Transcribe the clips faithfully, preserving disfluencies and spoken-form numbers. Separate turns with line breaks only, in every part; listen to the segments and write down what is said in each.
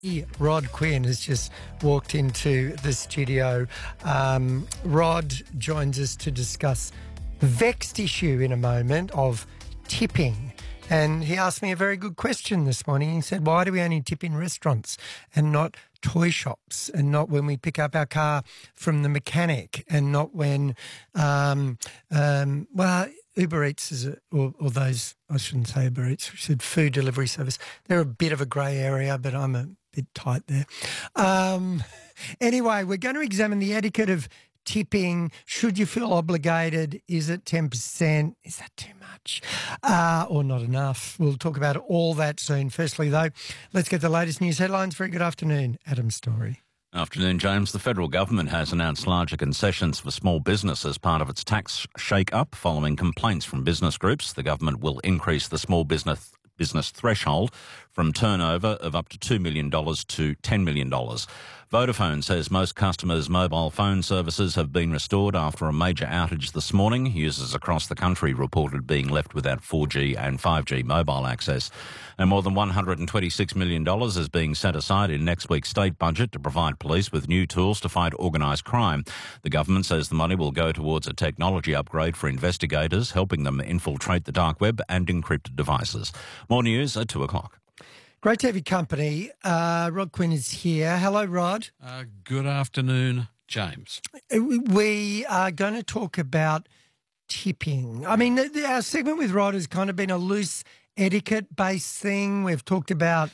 Rod Quinn has just walked into the studio. Um, Rod joins us to discuss the vexed issue in a moment of tipping. And he asked me a very good question this morning. He said, why do we only tip in restaurants and not toy shops, and not when we pick up our car from the mechanic, and not when, um, um, well, Uber Eats is, a, or, or those, I shouldn't say Uber Eats, I said food delivery service. They're a bit of a grey area, but I'm a bit tight there. Um, anyway, we're going to examine the etiquette of tipping. Should you feel obligated? Is it ten percent? Is that too much uh, or not enough? We'll talk about all that soon. Firstly, though, let's get the latest news headlines. Very good afternoon, Adam Story.
Afternoon, James. The federal government has announced larger concessions for small business as part of its tax shake-up following complaints from business groups. The government will increase the small business business threshold from turnover of up to two million dollars to ten million dollars. Vodafone says most customers' mobile phone services have been restored after a major outage this morning. Users across the country reported being left without four G and five G mobile access. And more than one hundred twenty-six million dollars is being set aside in next week's state budget to provide police with new tools to fight organised crime. The government says the money will go towards a technology upgrade for investigators, helping them infiltrate the dark web and encrypted devices. More news at two o'clock.
Great to have your company. Uh, Rod Quinn is here. Hello, Rod.
Uh, good afternoon, James.
We are going to talk about tipping. I mean, our segment with Rod has kind of been a loose etiquette-based thing. We've talked about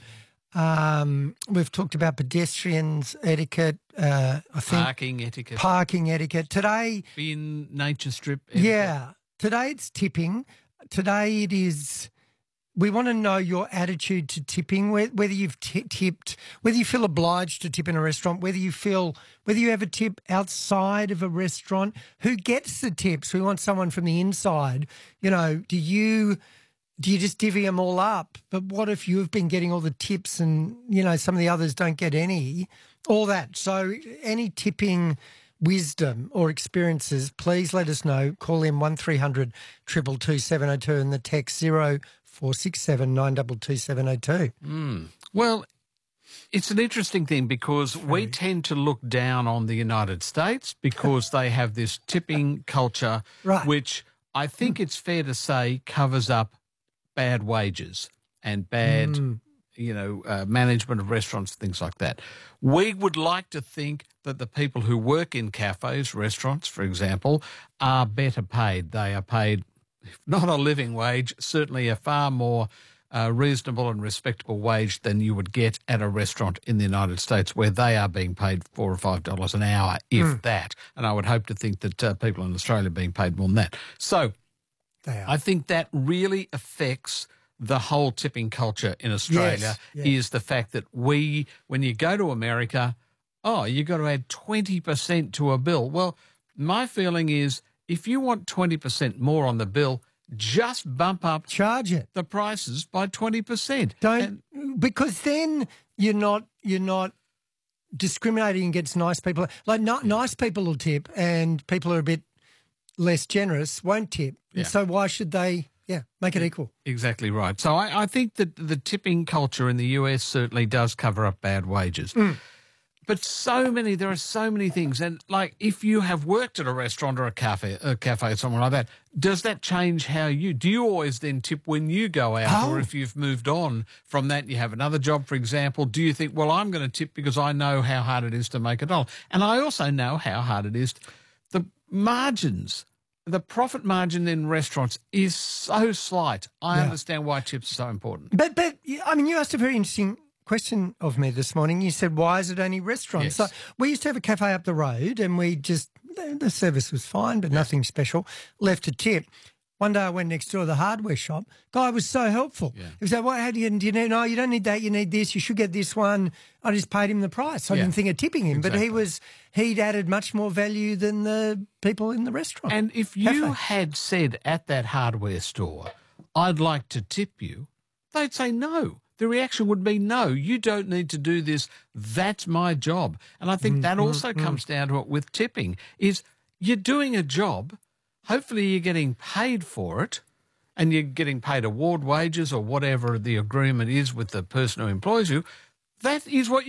um, we've talked about pedestrians etiquette. Uh, I think
parking etiquette.
Parking etiquette. Today,
in nature strip etiquette.
Yeah. Today it's tipping. Today it is. We want to know your attitude to tipping, whether you've t- tipped, whether you feel obliged to tip in a restaurant, whether you feel, whether you ever tip outside of a restaurant. Who gets the tips? We want someone from the inside. You know, do you do you just divvy them all up? But what if you've been getting all the tips and, you know, some of the others don't get any? All that. So any tipping wisdom or experiences, please let us know. Call in one three hundred two two two seven oh two and the text zero four six seven nine two two seven oh two.
Mm. Well, it's an interesting thing because we tend to look down on the United States because they have this tipping culture,
right,
which I think it's fair to say covers up bad wages and bad, mm. you know, uh, management of restaurants, things like that. We would like to think that the people who work in cafes, restaurants, for example, are better paid. They are paid, if not a living wage, certainly a far more uh, reasonable and respectable wage than you would get at a restaurant in the United States, where they are being paid four or five dollars an hour, if mm. that. And I would hope to think that uh, people in Australia are being paid more than that. So they are. I think that really affects the whole tipping culture in Australia.
Yes, yes.
Is the fact that we, when you go to America, oh, you've got to add twenty percent to a bill. Well, my feeling is, if you want twenty percent more on the bill, just bump up
Charge it.
the prices by twenty percent.
Don't, and, because then you're not you're not discriminating against nice people. Like not,
yeah.
nice people will tip, and people who are a bit less generous won't tip.
Yeah.
And so why should they, yeah, make it equal?
Exactly right. So I, I think that the tipping culture in the U S certainly does cover up bad wages.
Mm.
But so many, there are so many things. And like, if you have worked at a restaurant or a cafe, a cafe or somewhere like that, does that change how you, do you always then tip when you go out?
Oh.
Or if you've moved on from that, you have another job, for example, do you think, well, I'm going to tip because I know how hard it is to make a dollar. And I also know how hard it is. The margins, the profit margin in restaurants is so slight. I
yeah.
understand why tips are so important.
But, but I mean, you asked a very interesting question of me this morning. You said, why is it only restaurants?
Yes.
So we used to have a cafe up the road, and we just, the service was fine, but nothing special, left a tip. One day I went next door to the hardware shop. Guy was so helpful.
Yeah.
He was like, what, how do you, do you need, no, you don't need that, you need this, you should get this one. I just paid him the price. I
Yeah.
didn't think of tipping him,
Exactly.
but he was, he'd added much more value than the people in the restaurant.
And if you
Cafe.
had said at that hardware store, I'd like to tip you, they'd say no. The reaction would be, no, you don't need to do this. That's my job. And I think
Mm,
that
mm,
also
mm.
comes down to it with tipping, is you're doing a job, hopefully you're getting paid for it, and you're getting paid award wages or whatever the agreement is with the person who employs you. That is what